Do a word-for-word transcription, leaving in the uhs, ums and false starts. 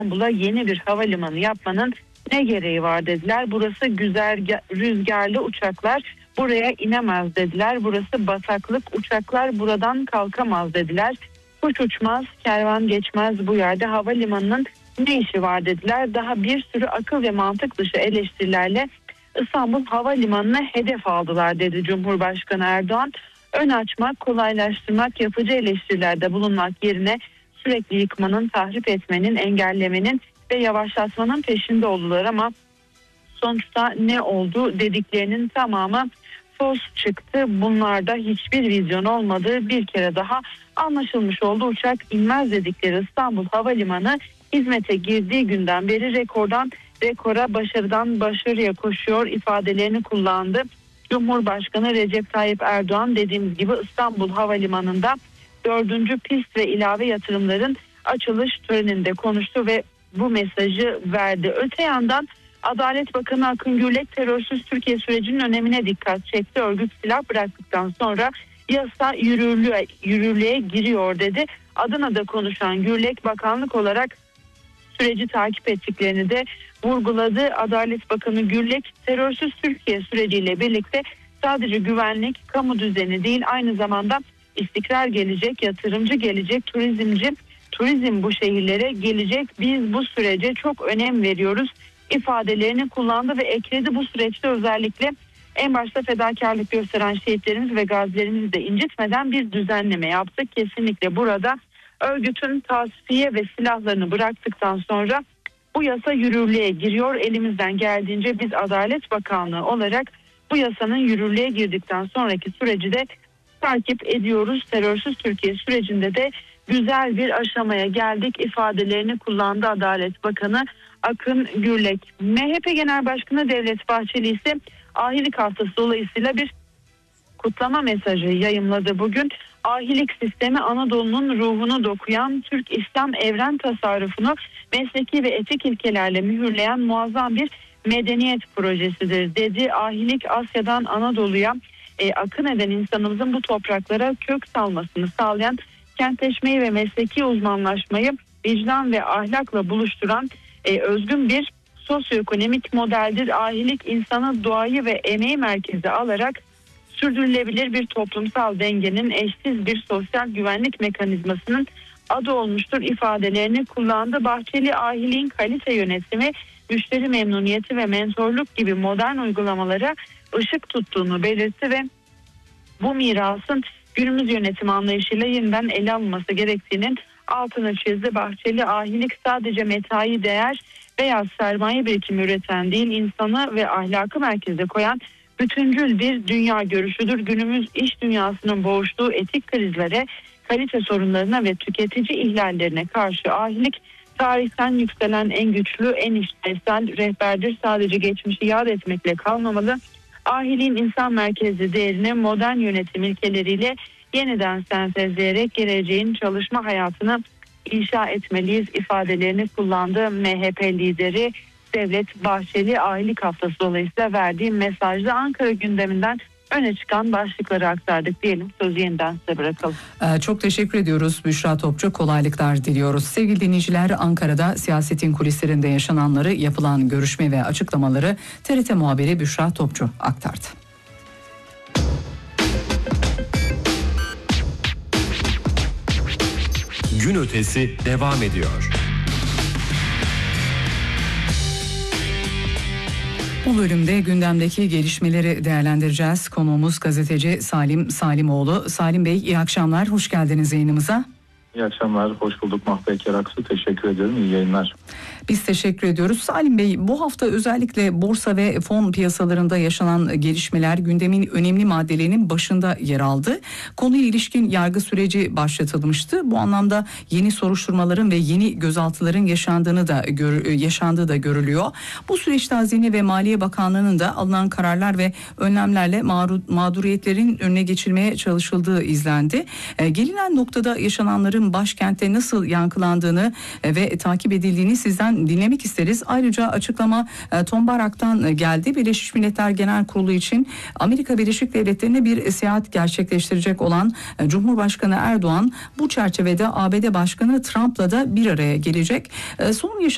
İstanbul'a yeni bir havalimanı yapmanın ne gereği var dediler. Burası güzel rüzgarlı, uçaklar buraya inemez dediler. Burası bataklık, uçaklar buradan kalkamaz dediler. Kuş uçmaz, kervan geçmez bu yerde, havalimanının ne işi var dediler. Daha bir sürü akıl ve mantık dışı eleştirilerle İstanbul Havalimanı'na hedef aldılar dedi Cumhurbaşkanı Erdoğan. Ön açmak, kolaylaştırmak, yapıcı eleştirilerde bulunmak yerine sürekli yıkmanın, tahrip etmenin, engellemenin ve yavaşlatmanın peşinde oldular ama sonuçta ne oldu dediklerinin tamamı toz çıktı. Bunlarda hiçbir vizyon olmadığı bir kere daha anlaşılmış oldu. Uçak inmez dedikleri İstanbul Havalimanı hizmete girdiği günden beri rekordan rekora, başarıdan başarıya koşuyor ifadelerini kullandı. Cumhurbaşkanı Recep Tayyip Erdoğan dediğimiz gibi İstanbul Havalimanı'nda dördüncü pist ve ilave yatırımların açılış töreninde konuştu ve bu mesajı verdi. Öte yandan Adalet Bakanı Akın Gürlek terörsüz Türkiye sürecinin önemine dikkat çekti. Örgüt silah bıraktıktan sonra yasa yürürlüğe, yürürlüğe giriyor dedi. Adana'da konuşan Gürlek bakanlık olarak süreci takip ettiklerini de vurguladı. Adalet Bakanı Gürlek terörsüz Türkiye süreciyle birlikte sadece güvenlik, kamu düzeni değil, aynı zamanda istikrar gelecek, yatırımcı gelecek, turizmci, turizm bu şehirlere gelecek. Biz bu sürece çok önem veriyoruz ifadelerini kullandı ve ekledi. Bu süreçte özellikle en başta fedakarlık gösteren şehitlerimiz ve gazilerimizi de incitmeden bir düzenleme yaptık. Kesinlikle burada örgütün tasfiye ve silahlarını bıraktıktan sonra bu yasa yürürlüğe giriyor. Elimizden geldiğince biz Adalet Bakanlığı olarak bu yasanın yürürlüğe girdikten sonraki süreci de takip ediyoruz. Terörsüz Türkiye sürecinde de güzel bir aşamaya geldik ifadelerini kullandı Adalet Bakanı Akın Gürlek. M H P Genel Başkanı Devlet Bahçeli ise ahilik haftası dolayısıyla bir kutlama mesajı yayımladı bugün. Ahilik sistemi Anadolu'nun ruhunu dokuyan, Türk İslam evren tasarrufunu mesleki ve etik ilkelerle mühürleyen muazzam bir medeniyet projesidir dedi. Ahilik Asya'dan Anadolu'ya e, akın eden insanımızın bu topraklara kök salmasını sağlayan, kentleşmeyi ve mesleki uzmanlaşmayı vicdan ve ahlakla buluşturan e, özgün bir sosyoekonomik modeldir. Ahilik insanı, doğayı ve emeği merkeze alarak sürdürülebilir bir toplumsal dengenin, eşsiz bir sosyal güvenlik mekanizmasının adı olmuştur ifadelerini kullandı. Bahçeli ahiliğin kalite yönetimi, müşteri memnuniyeti ve mentorluk gibi modern uygulamalara ışık tuttuğunu belirtti ve bu mirasın günümüz yönetim anlayışıyla yeniden ele alınması gerektiğinin altını çizdi. Bahçeli ahilik sadece metai değer veya sermaye birikimi üreten değil, insanı ve ahlakı merkeze koyan bütüncül bir dünya görüşüdür. Günümüz iş dünyasının boğuştuğu etik krizlere, kalite sorunlarına ve tüketici ihlallerine karşı ahilik tarihten yükselen en güçlü, en işlevsel rehberdir. Sadece geçmişi yad etmekle kalmamalı. Ahiliğin insan merkezli değerini modern yönetim ilkeleriyle yeniden sentezleyerek geleceğin çalışma hayatını inşa etmeliyiz ifadelerini kullandı M H P lideri Devlet Bahçeli. Ahilik haftası dolayısıyla verdiği mesajda Ankara gündeminden öne çıkan başlıkları aktardık diyelim. Sözü yeniden size bırakalım. Ee, çok teşekkür ediyoruz Büşra Topçu. Kolaylıklar diliyoruz. Sevgili dinleyiciler, Ankara'da siyasetin kulislerinde yaşananları, yapılan görüşme ve açıklamaları T R T muhabiri Büşra Topçu aktardı. Gün ötesi devam ediyor. Bu bölümde gündemdeki gelişmeleri değerlendireceğiz. Konuğumuz gazeteci Salim Salimoğlu. Salim Bey, iyi akşamlar. Hoş geldiniz yayınımıza. İyi akşamlar, hoş bulduk Mahpek Keraksu. Teşekkür ederim, iyi yayınlar. Biz teşekkür ediyoruz. Salim Bey, bu hafta özellikle borsa ve fon piyasalarında yaşanan gelişmeler gündemin önemli maddelerinin başında yer aldı. Konuya ilişkin yargı süreci başlatılmıştı. Bu anlamda yeni soruşturmaların ve yeni gözaltıların yaşandığını da gör, yaşandığı da görülüyor. Bu süreçte Hazine ve Maliye Bakanlığı'nın da alınan kararlar ve önlemlerle mağduriyetlerin önüne geçilmeye çalışıldığı izlendi. Gelinen noktada yaşananların başkentte nasıl yankılandığını ve takip edildiğini sizden dinlemek isteriz. Ayrıca açıklama Tombarak'tan geldi. Birleşmiş Milletler Genel Kurulu için Amerika Birleşik Devletleri'ne bir seyahat gerçekleştirecek olan Cumhurbaşkanı Erdoğan bu çerçevede A B D Başkanı Trump'la da bir araya gelecek. Son yaşanan